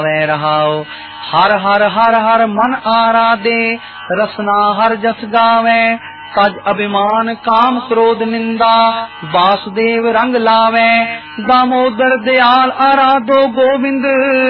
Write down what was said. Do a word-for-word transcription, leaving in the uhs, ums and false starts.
रहाओ। हर हर हर हर मन आराधे, रसना हर जस गावे। तज अभिमान काम क्रोध निंदा, वासुदेव रंग लावे। दामोदर दयाल आराधो गोविंद,